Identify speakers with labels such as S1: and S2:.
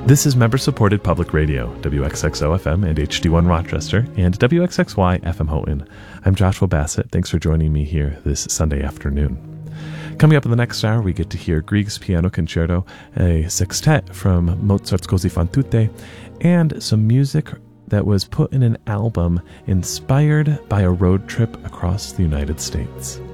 S1: This is member-supported public radio, WXXO-FM and HD1 Rochester, and WXXY FM Houghton. I'm Joshua Bassett. Thanks for joining me here this Sunday afternoon. Coming up in the next hour, we get to hear Grieg's Piano Concerto, a sextet from Mozart's Così fan tutte, and some music that was put in an album inspired by a road trip across the United States.